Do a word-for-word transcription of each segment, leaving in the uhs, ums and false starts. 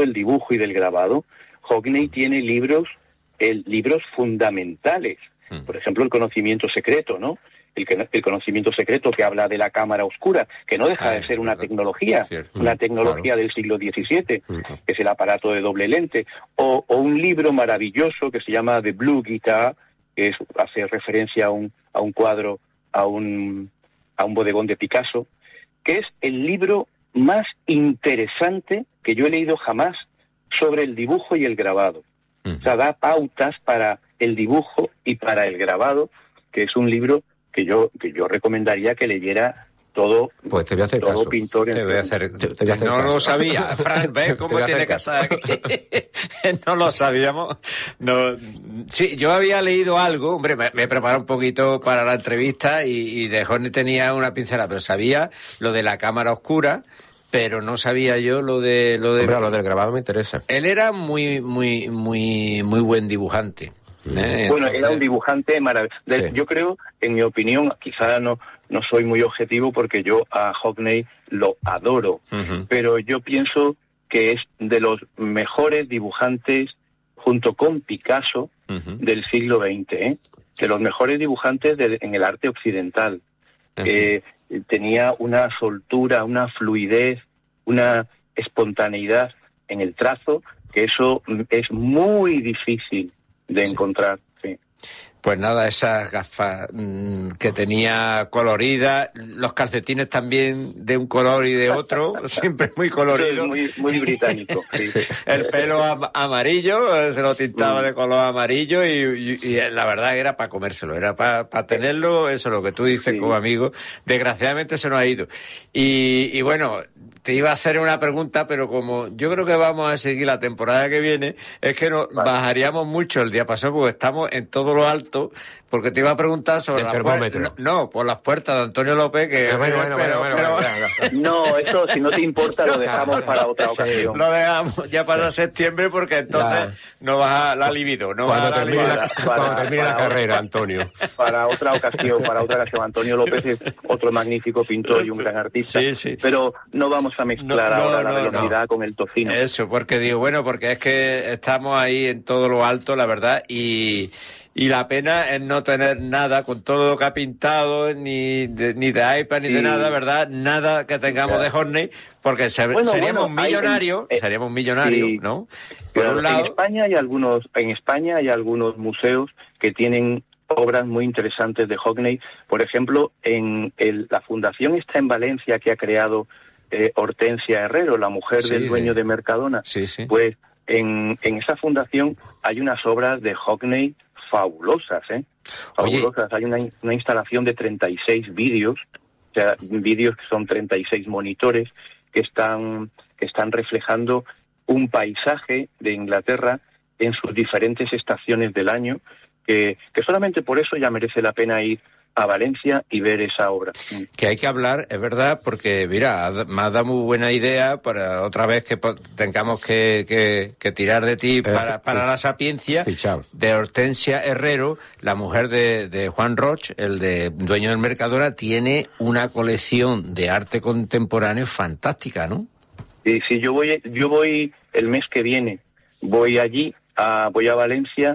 del dibujo y del grabado, Hockney tiene libros, el, libros fundamentales. Mm. Por ejemplo, el conocimiento secreto, ¿no? El, el conocimiento secreto que habla de la cámara oscura, que no deja de ser una tecnología, una tecnología del siglo diecisiete, que es el aparato de doble lente, o, o un libro maravilloso que se llama The Blue Guitar, que es, hace referencia a un, a un cuadro, a un, a un bodegón de Picasso, que es el libro más interesante que yo he leído jamás sobre el dibujo y el grabado. Uh-huh. O sea, da pautas para el dibujo y para el grabado, que es un libro que yo que yo recomendaría que leyera todo, pues te voy a hacer todo caso. pintor. Te voy a hacer, te, te voy a hacer no caso. Lo sabía, Fran, ¿ves cómo tiene que estar aquí? No lo sabíamos. No, sí, yo había leído algo, hombre, me, me preparé un poquito para la entrevista y, y de Hockney tenía una pincelada, pero sabía lo de la cámara oscura, pero no sabía yo lo de lo de. Hombre, lo del grabado me interesa. Él era muy muy muy muy buen dibujante. ¿Eh? Bueno, Entonces... era un dibujante maravilloso. Sí. Yo creo, en mi opinión, quizá no, no soy muy objetivo porque yo a Hockney lo adoro, uh-huh. pero yo pienso que es de los mejores dibujantes, junto con Picasso, uh-huh. del siglo veinte, ¿eh? De los mejores dibujantes de, en el arte occidental. Uh-huh. Eh, tenía una soltura, una fluidez, una espontaneidad en el trazo, que eso es muy difícil de encontrar, sí. Pues nada, esas gafas mmm, que tenía coloridas, los calcetines también de un color y de otro, siempre muy colorido. Muy, muy británico, sí. Sí. El pelo am- amarillo, se lo tintaba mm. de color amarillo y, y, y la verdad era para comérselo, era para pa tenerlo, eso es lo que tú dices sí. como amigo. Desgraciadamente se nos ha ido. Y, y bueno, te iba a hacer una pregunta, pero como yo creo que vamos a seguir la temporada que viene, es que nos vale. bajaríamos mucho el diapasón porque estamos en todo lo alto, porque te iba a preguntar sobre las puertas. No, no, por las puertas de Antonio López, que... Bueno, bueno, bueno, pero, bueno, pero, bueno, pero... No, eso si no te importa lo dejamos para otra ocasión. Lo dejamos ya para sí. septiembre porque entonces ya. no baja la libido. No cuando baja termine la, la, para, cuando para, termine para, la carrera, Antonio. Para otra ocasión, para otra ocasión. Antonio López es otro magnífico pintor y un gran artista. Sí, sí. Pero no vamos a mezclar no, no, ahora no, la velocidad no. con el tocino. Eso, porque digo, bueno, porque es que estamos ahí en todo lo alto, la verdad, y... Y la pena es no tener nada, con todo lo que ha pintado, ni de, ni de iPad, ni sí. de nada, ¿verdad? Nada que tengamos claro. de Hockney, porque se, bueno, seríamos bueno, millonarios, eh, seríamos millonarios, sí. ¿no? Por claro, un lado... En España hay algunos, en España hay algunos museos que tienen obras muy interesantes de Hockney. Por ejemplo, en el, la fundación está en Valencia que ha creado eh, Hortensia Herrero, la mujer sí, del dueño de, de Mercadona. Sí, sí. Pues en, en esa fundación hay unas obras de Hockney fabulosas, ¿eh? Fabulosas. Oye. Hay una, una instalación de treinta y seis vídeos, o sea, vídeos que son treinta y seis monitores que están que están reflejando un paisaje de Inglaterra en sus diferentes estaciones del año, que, que solamente por eso ya merece la pena ir a Valencia y ver esa obra. Que hay que hablar, es verdad, porque mira, me has dado muy buena idea para otra vez que tengamos que, que, que tirar de ti para, eh, para la sapiencia fichado. De Hortensia Herrero, la mujer de, de Juan Roch, el de dueño del Mercadona, tiene una colección de arte contemporáneo fantástica, ¿no? Sí, sí, yo voy, yo voy el mes que viene, voy allí, a, voy a Valencia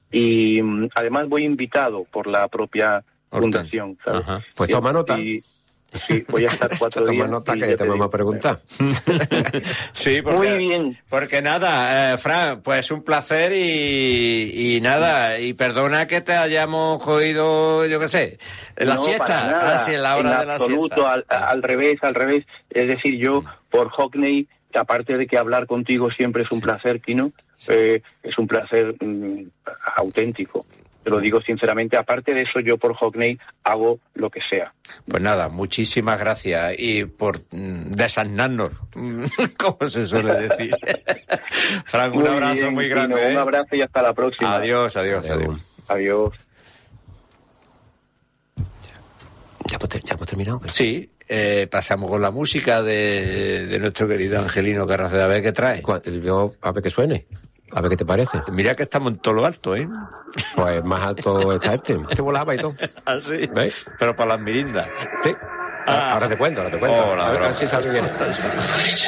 y además voy invitado por la propia fundación, ¿sabes? Ajá. Pues toma nota. Y, sí, voy a estar cuatro toma días. Toma nota que te, te vamos a preguntar. Sí, porque, muy bien. Porque nada, eh, Fran, pues un placer y, y nada, y perdona que te hayamos cogido, yo qué sé, en la no, siesta, casi en la hora en de la absoluto, siesta. Al, al revés, al revés. Es decir, yo, por Hockney, aparte de que hablar contigo siempre es un placer, Kino, eh, es un placer mm, auténtico. Te lo digo sinceramente, aparte de eso, yo por Hockney hago lo que sea. Pues nada, muchísimas gracias y por mm, desasnarnos, como se suele decir. Frank, un muy abrazo bien, muy grande. Tino, ¿eh? Un abrazo y hasta la próxima. Adiós, adiós, adiós. Adiós. ¿Ya hemos, ya hemos terminado? ¿Qué? Sí, eh, pasamos con la música de, de nuestro querido Angelino Carraceda. A ver qué trae. Yo, a ver qué suene. A ver qué te parece. Mira que estamos en todo lo alto, ¿eh? Pues más alto está este. Este volaba y todo. ¿Ah, sí? ¿Ves? Pero para las mirindas. Sí. Ah. Ahora te cuento, ahora te cuento. Hola, a ver hola. si sale bien.